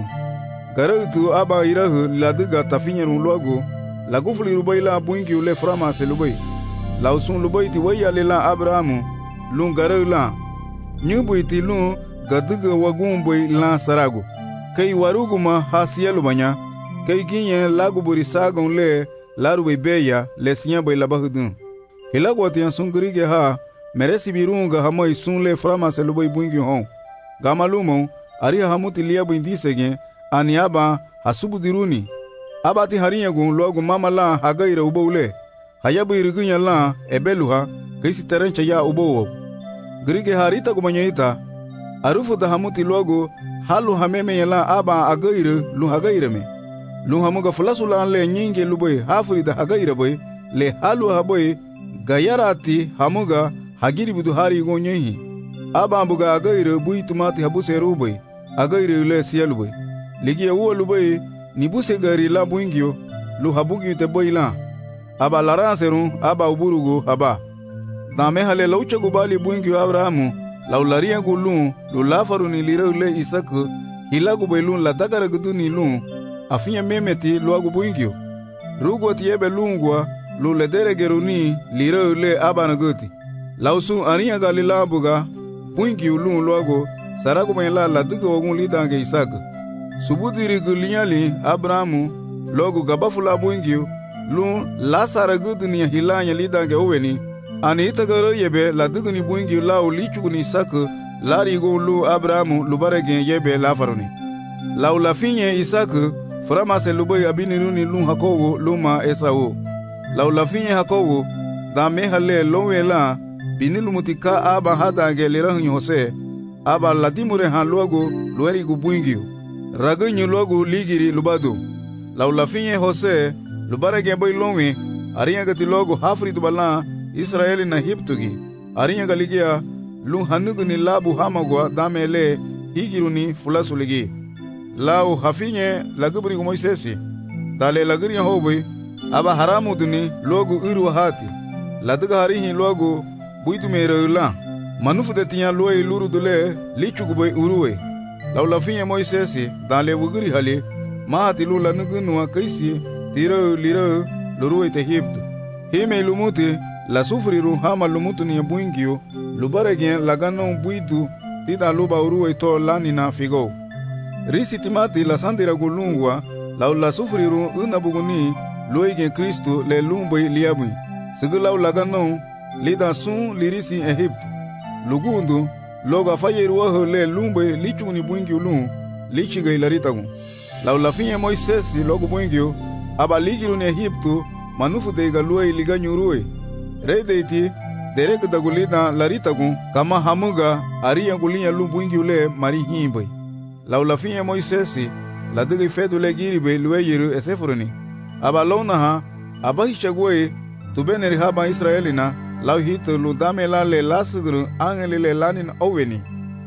garudu aba irahu la diga tafinye luago la gufuli rubai la boingio le frama se lubai la usun lubai ti waya le la Abrahamu lu garu la nyubu iti lu gadiga wagumboi la sarago kai waruguma hasielu banya kai ginye lagu buri sagon le larubai beya le sinya bai labahudun hilagwati yan sungrige ha meresi birunga hamai sun le frama se lubai bungi hon gamalumo ari hamuti liya bindisege aniaba hasubu diruni abati hariya gun logu mama la hagaira ubole hayabu irigunya la ebeluha kaisi terencha ya ubowo grige harita gumanyaita arufu da hamuti logo halu hameme yala aba agaire lu hagaire me lu hamuga fulasula le nyinge lubai hafuri da hagaire boy le halu haboy gayarati hamuga hagiri budu hari gonyehi aba buga agaire bui tumati habuse rubai agaire le sielu boy ligie wo lubai nibuse gari la buingio lu habugi te boy la aba laranseru aba uburugo aba dame hale laucha gubali buingio Abrahamu laularia gulu lu lafaru ni lire le Isaka hilagu belun la dagara guduni lu afinya memeti lu agu buingio rugo tiebe lungwa lu ledere geruni lire le aba nagoti lausu ariya galila buga buingio lu luago saragu mela la dugo ogun lidange Isaka subudiri gulinyali Abrahamu logo gabafula buingio lu la saraguduni hilanya lidange oweni ani itagaro yebe la duguni buingi la ulichuguni Isaka lari go lu Abrahamu lubarege yebe la faroni la ulafinye Isaka frama se lubai abiniruni lu Hakobo luma Esau la ulafinye Hakobo da mehale lowela binilu mutika aba hadange lirahunyo Hose aba ladimure han luago lueri gu buingi ragunyo luago ligiri lubado la ulafinye Hose lubarege boy lowe ariya gati logo hafri dubala Israeli na hiptugi arinya galigia lu hanuguni labu hamagwa damele higiruni fulasuligi lau hafinye lagubri Moisesi dale lagriya hobi aba haramu duni logu uru hati laduga harihi logu buitu mereula manufu de tiya loi luru dule lichuguboi uruwe lau lafinye Moisesi dale wugri hali mahati lu lanugunwa kaisi tiro liro luruwe te hiptu hime lumuti la sufriru hama lumutu ni buingio lubaregen lagano buidu tida luba uruwe to lanina figo risi timati la sandira gulungwa la sufriru unabuguni loige Kristo le lumboi liabui sigulaw lagano lida sun lirisi Egypt lugundu loga fayeruwa le lumboi lichuni buingio lu lichiga ilaritagu la finye Moisesi logo buingio aba ligiru ni Egyptu manufu de galue liganyuruwe redeiti derek dagulida laritagu kama hamuga ariya gulinya lumbuingi ule mari himbai laulafinye Moisesi la digi fedu le giribe lueyiru esefuruni aba launaha aba hichagwe tubeneri haba Israelina lau hitu ludame la le lasugru angeli le lanin oweni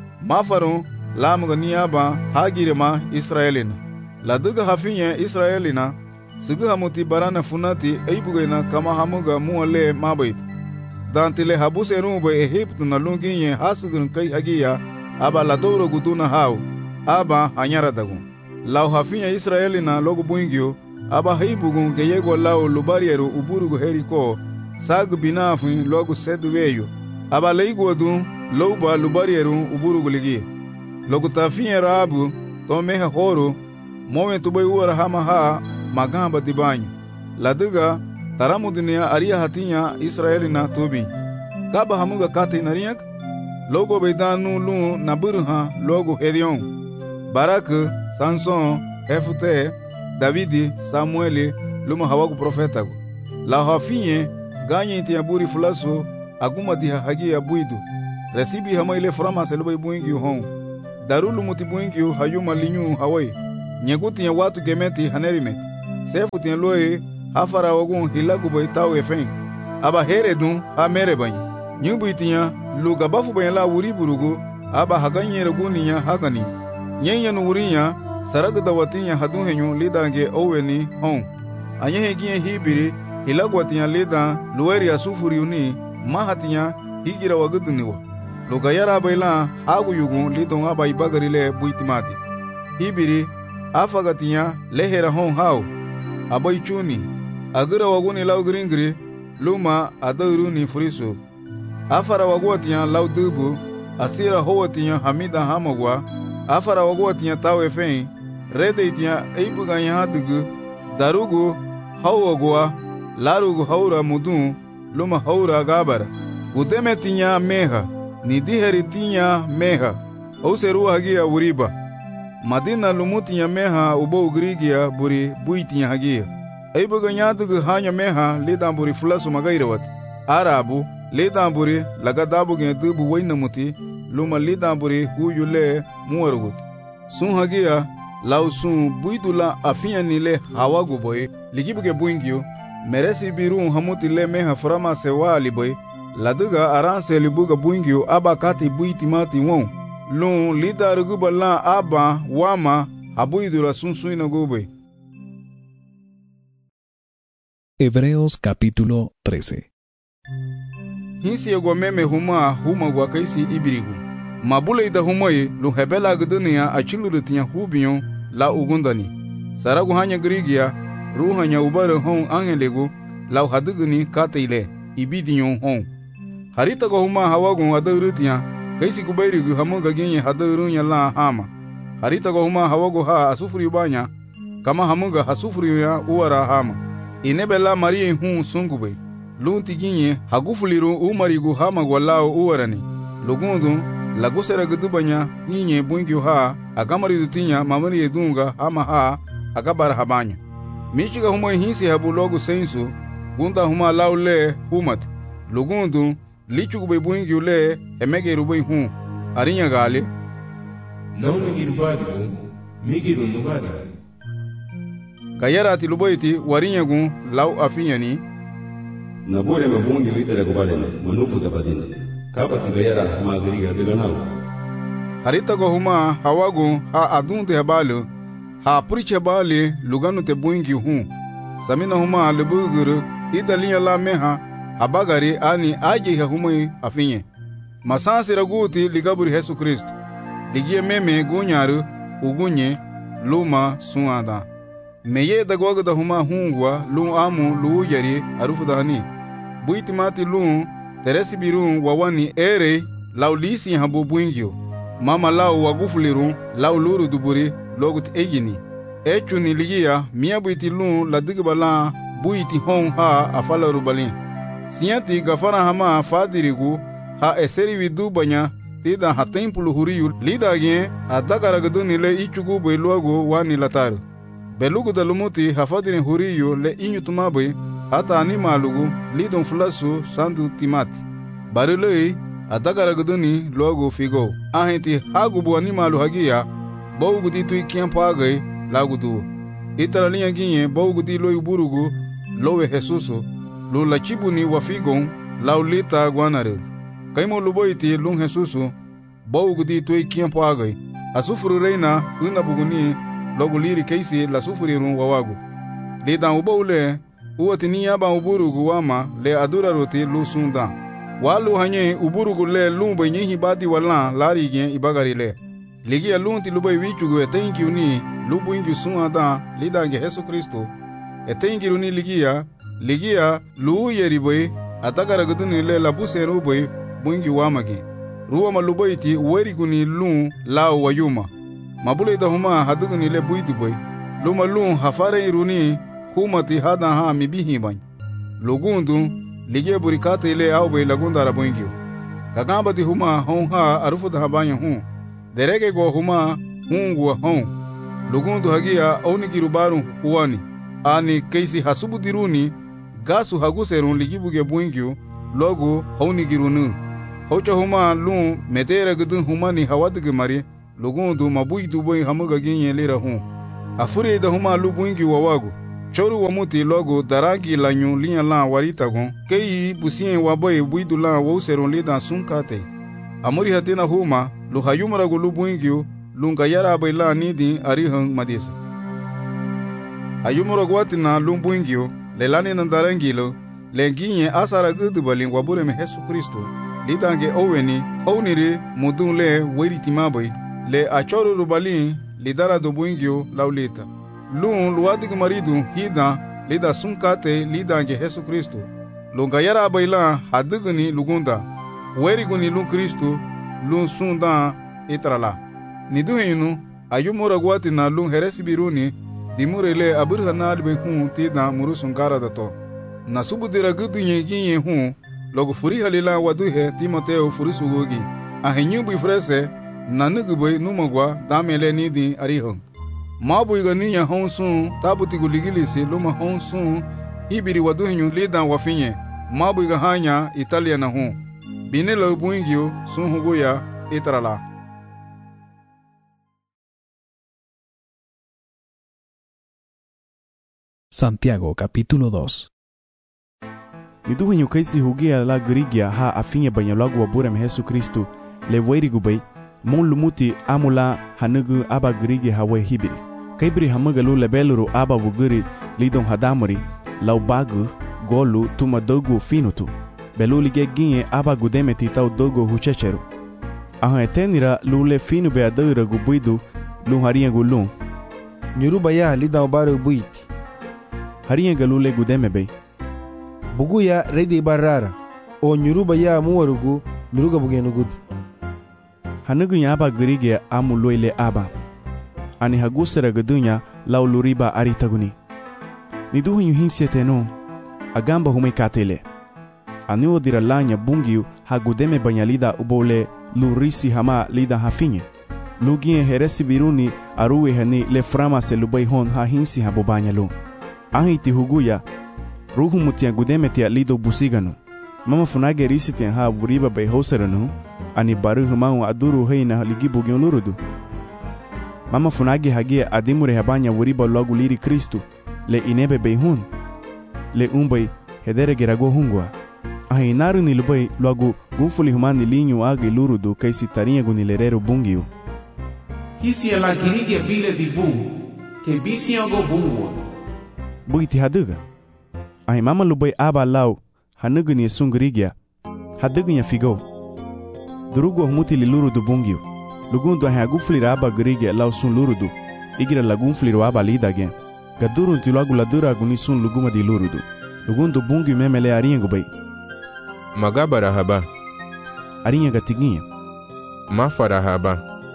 mafaru lamuga niaba hagirema Israelina la digi hafinye Israelina Sugu hamuti barana funati eibugena kama hamuga muale mabait. Dantile habuse rumbe Egyptu na lunginye hasugun kai hagia aba la doro guduna hau aba hanyara dagun. Lau hafinya Israeli na logo buingio aba heibugun geyego lau lubarieru uburugu heriko sagu binafin logo seduweyo. Aba leigo dun louba lubarieru uburugu ligi. Logo tafinya rabu tomeha horo mowe tubai uara hama ha magamba dibanyo laduga taramu dunia aria hatinya Israelina tubi kaba hamuga kate nariyak logo beidanu lu naburha logo Hedion Barak Samson Hefute Davidi Samueli luma hawagu profetago la hafinye ganye tiaburi fulaso aguma diha hagia buidu resibi hama ile frama selbai buingi hon darulu muti buingi hayuma linyu hawai nyeguti ya watu gemeti hanerime sefu tin loe hafara wagun hilagu bai taw efen aba heredun ha merebany nyubuitinya luga bafu bai la wuri burugu aba haganyere guninya hagani nyenya no wurinya saraga dawatinya hadun henyu lidange oweni hon anyehe giye hibiri hilagu atinya lidan lueri asufuriuni mahatinya higira waguduniwa luga yara baila hagu yugun lidon aba ibagarile buitimati hibiri afagatinya lehera hon hau abai chuni agira waguni lau gringri luma adauruni furisu afara wagwatinya lau dubu asira howatinya hamida hamagwa afara wagwatinya tawe fein redetinya eibuganya hadugu darugu hawagwa larugu haura mudun luma haura gabara udemetinya meha nidiheritinya meha auseru hagia uriba madina lumutinya meha ubo ugrigia buri buitinya hagia eibuganya dugu hanya meha lidan buri fulasu magairawat arabu lidan buri lagadabu gen dubu wainamuti luma lidan buri huyule muwarugut sun hagia lau sun buidula afinya nile hawagu boy ligibuge buingio meresi birun hamuti le meha frama sewali boy laduga aranse libuga buingio aba kati buitimati won lun lidarugu bala aba wama habuidula sunsuina gobe. Hebreos capítulo 13. Hinsi yagwa meme huma gwa kaisi ibirigu mabule ida humai lu hebela guduniya achilurutinya hubiyon la ugundani saragu hanya grigia ruhanya ubare hon angelegu lau haduguni kateile ibidiyon hon harita ko huma hawagun adurutinya kaisi kubairigu hamuga ginye hadurunya la hama harita ko huma hawagu ha asufuri banya kama hamuga hasufuri ya uwara hama inebela marie hun sungube lunti ginye hagufuliru umarigu hama gwalao uwarani lugundu lagusera gudubanya nyinye bungi ha agamari dutinya mamari edunga hama ha agabara habanya michiga huma hinsi habu logu sensu gunda huma laule humat lugundu lichugube bungi le emege rubai hun arinya gale não migirubadi migiru nubadi kayara tilubaiti warinya gun lau afinyani na bore me bungi litere kubalene manufu tabadine kabati gayara magriga diganau harita go huma hawagu ha adunte habalo ha puriche bali luganu te bungi hun samina huma lebuguru idaliya la meha habagari ani aje ha huma afinye masansi raguti ligaburi Yesu Kristo ligie meme gunyaru ugunye luma suada meye dagwaga da huma hungwa lu amu lu yari arufu dahani buitimati lu teresi birun wawani ere laulisi habu buingyo mama lau wagufuliru lau luru duburi logut ejini echuni ligia mia buiti lu ladigibala buiti hon ha afala rubalin siyati gafana hama fadirigu ha eseri vidu banya tida ha tempulu huriyu lidagye adagaragaduni le ichugu beluago wani lataru belugu dalumuti hafadini huriyu le inyutumabe hata animalugu lidon fulasu sandu timati barilei adagaragaduni logo figo ahenti hagubu animalu hagia bawgudi tu kiampagai lagudu itaralinha ginye bawgudi loyu burugu lowe Jesusu lu lachibuni wafigon laulita guanarel kaimo luboiti lun Jesusu bawgudi tu kiampagai asufuru reina unabuguni logo liri keisi la sufurirun wawagu lidan ubaule uwatini yaba uburugu wama le adura roti lu sunda walu hanye uburugu le lumbe nyihi badi wala lari gen ibagari le ligia lunti lubai wichugu etenki uni lubu ingi sunda lidange Yesu Kristo etenki uni ligia lu yeriboy atakara guduni le labuse ruboy bungi wamagi ruwa lubaiti weriguni lu lao wayuma mabule da huma haduguni le buitu boy luma lu hafare iruni humati hada ha mibihi bany lugundu ligie burikate ile au boy lagunda rabongio kagamba di huma hon ha arufu da habanya hu derege go huma hungwa hon lugundu hagia onigi rubaru huani ani keisi hasubu diruni gasu haguserun ligibuge buingio logo hauni girunu hocha huma lu metera gudun huma ni hawad gemari logon do mabui du boy hamuga ginye lera hu afure da huma lu buingi wawagu choru wamuti logo daragi lanyu linya la warita gon kei busien waboy buidu la wo seron leda sunkate amuri hatina huma lu hayumara go lu buingi lu ngayara baila nidi arihang madisa ayumara gwatina lu buingi lelani nandarangilo lenginye asara gudu balin wabure me Yesu Kristo lidange oweni ownire mudun le weritimaboy le achoro rubalin lidara do buingio laulita lun luadig maridu hida lida sunkate lidange Yesu Kristo longayara baila hadugni lugunda weriguni lun Kristo lun sunda itrala niduhinu ayumura gwatina lun heresibiruni dimurele aburhanal be hu tida murusunkara dato nasubudira gudunye ginye hu logo furi halila waduhe Timoteo furi sugogi ahenyubu ifrese nanuguboy numagwa damele nidi arihon mabuiga ninya honsun tabuti guligilisi luma honsun ibiri waduhenyu lidan wafinye mabuiga hanya Italia na hu binelo buingio sun hugoya itrala. Santiago capítulo 2. Niduhenyu kaisi hugia la grigia ha afinye banyalagu waburem Yesu Kristu le wairigubay mon lumuti amula hanugu aba grigi hawe hibiri kaibri hamagalu lebeluru aba vuguri lidon hadamuri laubagu golu tuma dogu finutu beluli geginye aba gudemeti tau dogo huchecheru aha etenira lule finu be adura gubuidu lu haria gulun nyuruba ya lidon baru buiti haria galule gudemebe bugu ya redi barara o nyuruba ya muwarugu nyuruga bugenugud hanugu ya aba grige amuloile aba ani hagusera gadunya lauluriba aritaguni niduhunyu hinseteno agamba humekatele ani odira lanya bungiu hagudeme banyalida ubole lurisi hama lida hafinye lugie heresi biruni aruwe hani le frama se lubai hon ha hinsi habobanyalu ahiti huguya ruhu mutia gudemetia lido busiganu mama funage risitian ha buriba bay hoseranu ani baru humau aduru heina ligibu gyolurudu mama funage hagia adimure habanya buriba logu liri Kristu le inebe beihun le umbay hedere gerago hungwa ahinaru ni lubay logu gufuli humani linyu agi lurudu kaisi tarinha gunilereru bungiu hisi ala girige bile di bung ke bisi ago bungwa buiti haduga ahi mama lubay aba lau hanugni sungrigia hadugnya figo durugo humuti lilurudu bungiu lugundu ahi aguflir aba grigia lau sun lurudu igira lagunflir aba lidage gadurun tilagu ladura guni sun luguma di lurudu lugundu bungiu memele arinha gubay magabara haba arinha gatiginha mafara haba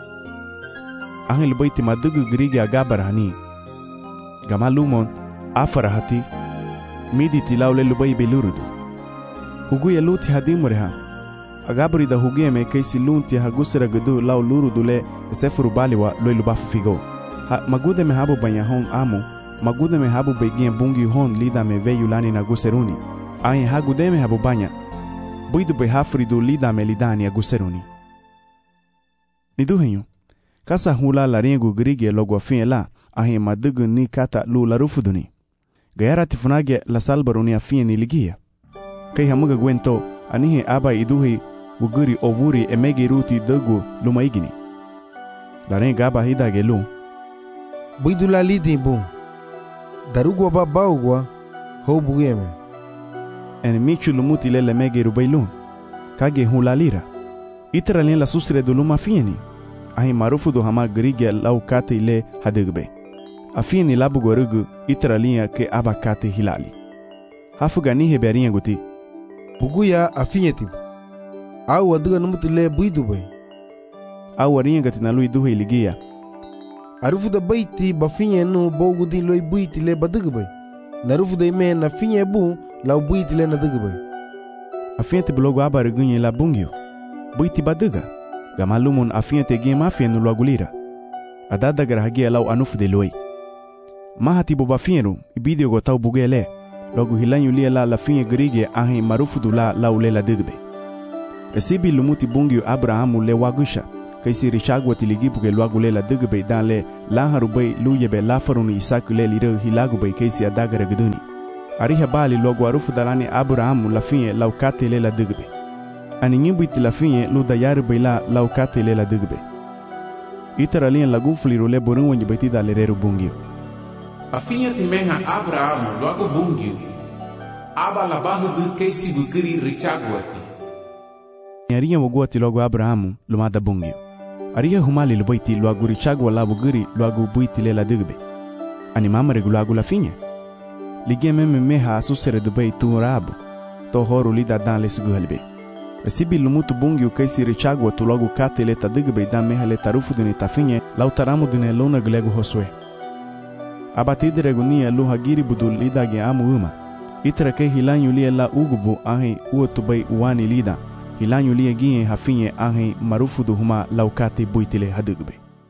ahi lubay timadugu grigia agabara hani gamalumon afara hati midi tilaule lubay belurudu huguya luti hadimureha agabri da huguya me kaisi lunti hagusera gudu lau lurudu le sefuru baliwa loi lubafu figo magude me habu banya hon amo magude me habu begien bungi hon lida me veyu lani na guseruni ahi hagude me habu banya buidu be hafridu lida me lidani aguseruni niduhenyu kasa hula la rengu grige logwa fiela ahi madugu ni kata lu larufuduni gayara tifunage la salbaruni afie ni ligia kai hamuga gwento anihe aba iduhi wuguri ovuri emege ruti dogu lumaigini la renga aba hidage lu buidu la lidi bu darugwa babaugwa ho bugeme en michu lumuti le mege rubailun kage hula lira itra len la susre do luma fieni ahi marufu do hama grige lau kate ile hadugbe afieni labu gorugu itra linha ke aba kate hilali hafuga ni heberinha guti buguya afinyeti au aduga numutile buidu bay au arinha gatina lui duhe iligia arufu da baiti bafinye no bogudi loi buiti le baduga bay narufu da ime na finye bu lau buiti le naduga bay afinyeti blogo aba rugunye la bungio buiti baduga gamalumon afinyeti gema afienu logulira adada garahagia lau anufu de loi mahati boba fieru ibidio gotau bugele logo hilanyu lia la finye gerige ahe marufudu la ule la digbe. Resibi lumuti bungiu Abrahamu le wagusha, kaisi richagwa tiligibu ke luagu le la digbe dan le laharubay luyebe lafaruni Isaku le lireu hilagubay kaisi adagara guduni. Ariha bali logo arufudalani Abrahamu la finye laukate le la digbe. Ani nyimbuiti la finye lu dayarubay la laukate le la digbe. Itara lian lagufliru le borun wanyi baitida le reru bungiu. A finha timeha Abrahamu logo bungiu. Aba labahu du kaisi bukiri richagwati. Ariya wagwati logo Abrahamu lumada bungiu. Ariya humali lubaiti logo richagwa la bugiri logo buiti le la digbe. Ani mamare logo la finha. Ligia meme meha asusere dubai tu rabu. To horu lida dan le siguhalbe. Resibi lumutu bungiu kaisi richagwa tu logo kate le ta digbe dan meha le tarufu duni ta finha lautaramu dune luna glegu hoswe. Abatide regunia lu hagiri budul lidage amu uma. Itra ke hilanyu lia la ugubu ahe uotubai uwani lida. Hilanyu lia gie hafinye ahe marufudu huma laukate buitile hadugbe.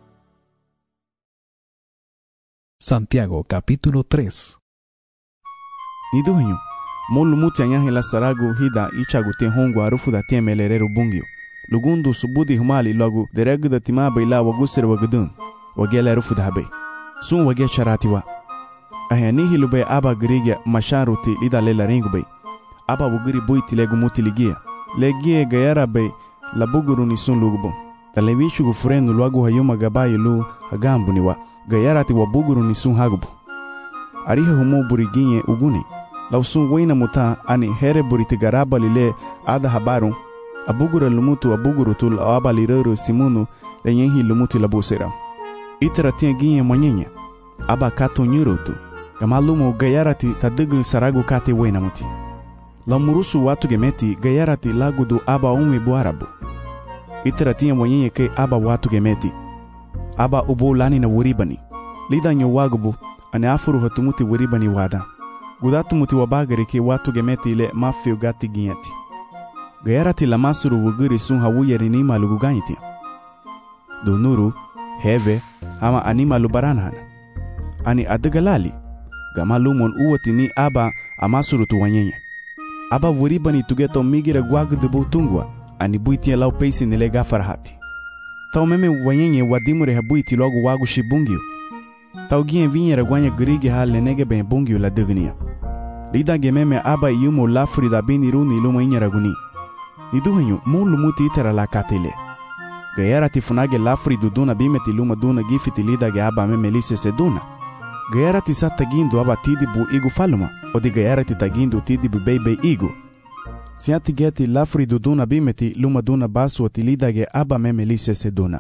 Santiago capítulo 3. Niduhenyu, molu muti anyahe la saragu hida ichagu te hongu arufuda temeleleru bungiu. Lugundu subudi humali logu dereguda timabe ila wagusir wagudun. Wagela arufuda habe. Sun wage charatiwa. Ahanihi lube aba girigia masharuti lida lela ringubay. Aba wugiri buiti legu muti ligia. Legie gayara bay la buguru ni sun lugubo. Talevichu gufurenu luagu hayuma gabayi lu hagambuniwa. Gayarati wa buguru ni sun hagubo. Ariha humu buriginye uguni. Lau sun wayna muta ani here buriti garaba lile ada habaru. Abugura lumutu abuguru tul aba lireru simunu lenyehi lumuti labusera. Itara tia ginye manyenya. Aba kato nyurutu. Gamalumo gayarati tadugu saragu kate wena muti. La murusu watu gemeti gayarati lagudu aba ume buarabu. Itara tia manyenya ke aba watu gemeti. Aba ubo lani na wuribani. Lida nyo wagubu ane afuru hatumuti wuribani wada. Gudatu muti wabagari ke watu gemeti ile mafio gati ginyati. Gayarati la masuru wuguri sun hawuyeri nima luguganyiti. Dunuru, heve, ama anima lubaranhana. Ani adagalali. Gamalumon uwati ni aba amasuru tuwanyenye. Aba wuribani tugeto migira gwagu dubu tungwa. Ani buitia lau peisi nile gafarahati. Tau meme wanyenye wadimure habuiti logu wagu shibungiu. Tau gien vinyera gwanya grigi hale nege ben bungiu la dugnia. Lida gememe aba yumo lafuri da bini runi luma inyera guni. Niduhenyu mulu muti itera la katile. Gayara tifunage lafuri duduna bimeti luma duna gifiti lida ge aba meme lise seduna. Gayara tisa tagindu aba tidibu igu faluma. Odi gayara titagindu tidibu bebe igu. Siati geti lafuri duduna bimeti luma duna basu ati lida ge aba meme lise seduna.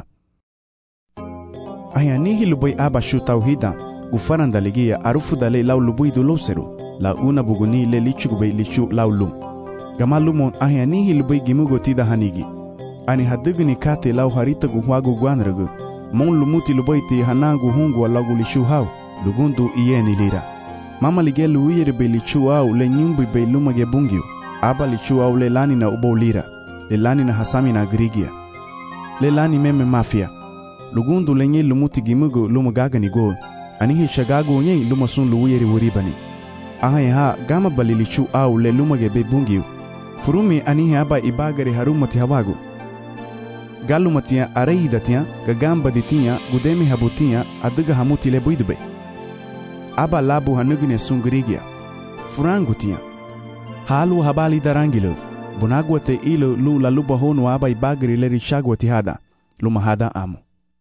Ayanihi lubay aba shu tauhida. Gufaranda ligia arufu dale lau lubui du loseru. La una buguni le lichugubay lichu lau lum. Gamalumon ayanihi lubay gimugo tida hanigi. Ani haduguni kate lau harita guhwagu guanragu. Mon lumuti lubaiti hanangu hungu alagu lichu hau. Lugundu iyeni lira. Mama lige luiyere be lichu au le nyumbi be lumage bungiu. Aba lichu au le lani na ubo lira. Le lani na hasami na grigia. Le lani meme mafia. Lugundu lenye lumuti gimugo lumagaga ni go. Anihi chagago nye lumasun luiyere wuribani. Ahai ha gama bali lichu au le lumage be bungiu. Furumi anihi aba ibagari harumati hawagu. Galumatia areidatia gagamba ditia gudemi habutia aduga hamuti le buidube. Aba labu hanugine sungrigia. Furangutia. Halu habali darangilo. Bunagwate ilo lu la luba honu aba ibagari le richagwati hada. Lumahada amo.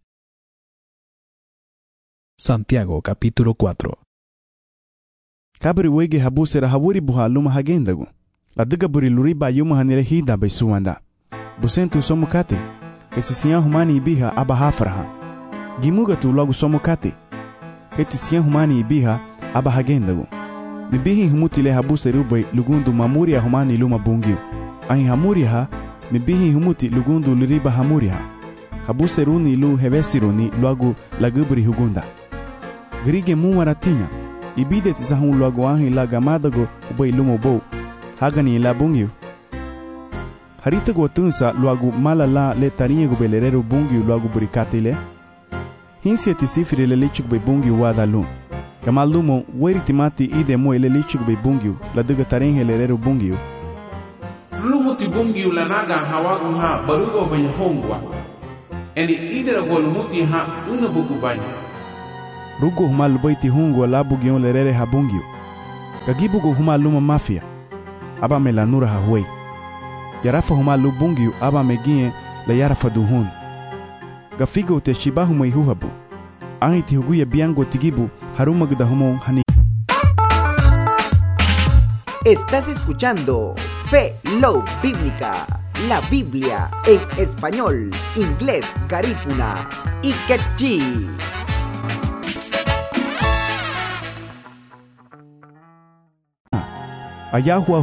Santiago capítulo 4. Kabri wege habusera hawuri buha luma hagendagu. La duga buri luriba yuma hanire hida bay suwanda. Busentu somukate. Kesisiyan humani ibiha aba hafraha. Gimuga tu logo somukate. Ketisiyan humani ibiha aba hagendagu. Mibihi humuti le habuseru bay lugundu mamuria humani luma bungiu. Ahi hamuria ha, mibihi humuti lugundu luriba hamuria ha. Habuseruni lu hevesiruni logo lagubri hugunda. Grige muwaratinya. Ibide tisahun logo ahi la gamadago ubay lumo bo. Hagani la bungiu. Harita go tunsa logo malala le tarinha go belereru bungiu logo burikate le. Hinsi ati sifiri le lichuk bay bungiu wada lum. Kamalumo weritimati ide mo ile lichugbe bungiu la duga tarenhe lerero bungiu. Lumuti bungiu la naga hawagu ha barugo banya hongwa. Eni idera golumuti ha una bugu banya. Rugo humalu baiti hungwa la bugion lerere ha bungiu. Gagibugo humaluma mafia. Aba me la nura ha huey. Yarafa humalu bungiu aba me gien la yarafa duhun. Gafigo te shibahu mai huhabu. Angiti huguya biango tigibu haruma gudahumon hani. Estás escuchando Fe Love Bíblica, la Biblia en español, inglés, garífuna y quechí. Ayahua